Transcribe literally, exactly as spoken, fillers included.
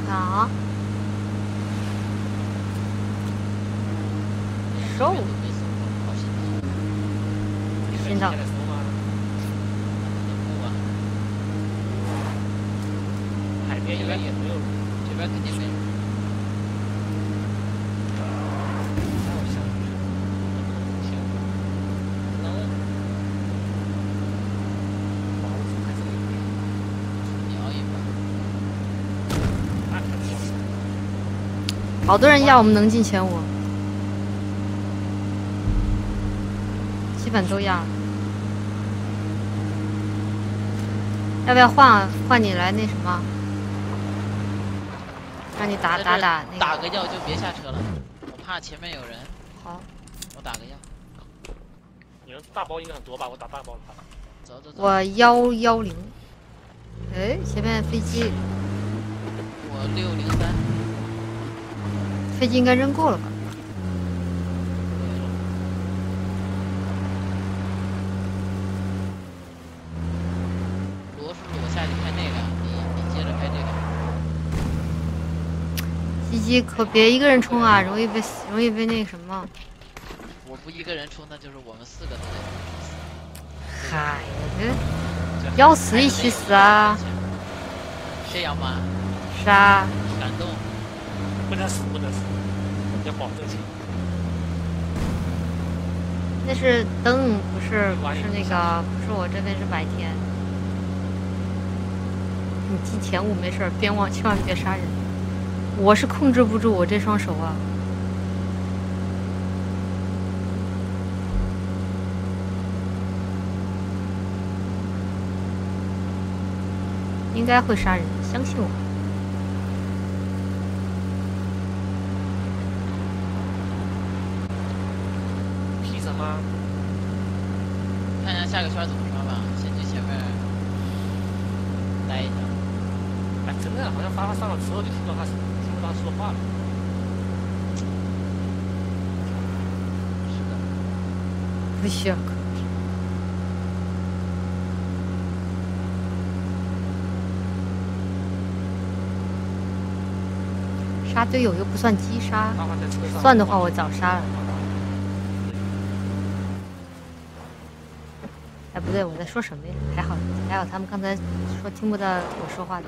啊？收。听到。 海边应该也没有， 这边肯定没有。 好多人要我们能进前五，基本都要。要不要换换你来那什么？让你打打打那个。 打个药就别下车了，我怕前面有人。 好， 我打个药。 你们大包应该很多吧？我打大包的。 走走走。 我幺幺零。哎，前面飞机。 我六零三。 飞机应该扔够了吧？ 罗是我下去开那个，你你接着开这个。 鸡鸡可别一个人冲啊，容易被容易被那什么。 我不一个人冲，那就是我们四个都得。 嗨，要死一起死啊！ 这样吗？ 是啊。 感动。 不能死，不能死，要保正气。 那是灯，不是不是那个，不是我这边是白天。你进前五没事，边望千万别杀人。我是控制不住我这双手啊。应该会杀人，相信我。 看一下下个圈怎么刷吧，先去前面待一下。 哎，真的好像发发上了之后就听到他听不到他说话了。 是的。 不需要克制。杀队友又不算击杀，算的话我早杀了。哎，不对，我在说什么呀？还好，还好，他们刚才说听不到我说话的。